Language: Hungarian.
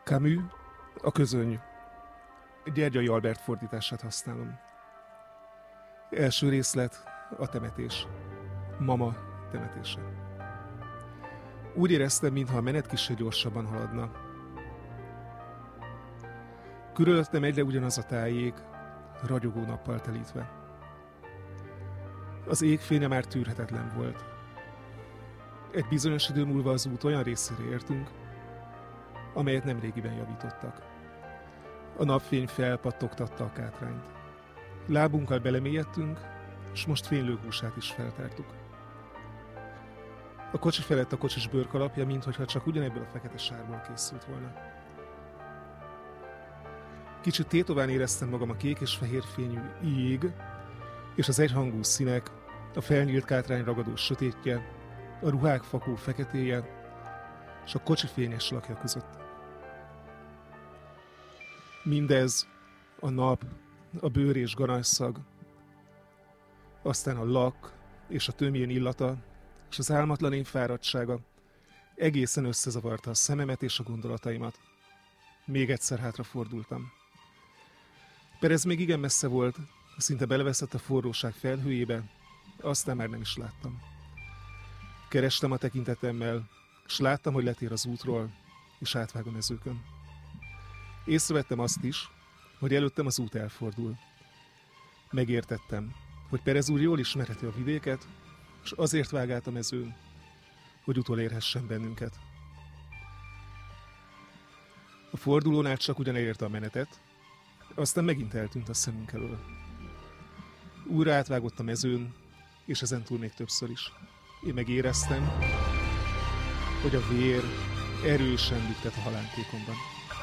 Camus, a közöny. Gyergyai Albert fordítását használom. Első részlet, a temetés. Mama temetése. Úgy éreztem, mintha a menet kissé gyorsabban haladna. Körülöttem egyre ugyanaz a tájék, ragyogó nappal telítve. Az égfénye már tűrhetetlen volt. Egy bizonyos idő múlva az út olyan részére értünk, amelyet nemrégiben javítottak. A napfény felpattogtatta a kátrányt. Lábunkkal belemélyedtünk, és most fénylő húsát is feltártuk. A kocsi felett a kocsis bőrkalapja, minthogyha csak ugyanebből a fekete sárból készült volna. Kicsit tétován éreztem magam a kék és fehér fényű jég, és az egyhangú színek, a felnyílt kátrány ragadó sötétje, a ruhák fakó feketéje, és a kocsi fényes lakja között. Mindez, a nap, a bőr és garancsszag, aztán a lak és a tömjén illata, és az álmatlan én fáradtsága egészen összezavarta a szememet és a gondolataimat. Még egyszer hátrafordultam. Perez még igen messze volt, szinte beleveszett a forróság felhőjébe, aztán már nem is láttam. Kerestem a tekintetemmel, és láttam, hogy letér az útról, és átvág a mezőkön. Észrevettem azt is, hogy előttem az út elfordul. Megértettem, hogy Perez úr jól ismerheti a vidéket, és azért vág át a mezőn, hogy utolérhessen bennünket. A fordulónál csak ugyan elérte a menetet, aztán megint eltűnt a szemünk elől. Újra átvágott a mezőn, és ezentúl még többször is. Én meg éreztem, hogy a vér erősen lüktet a halántékomban.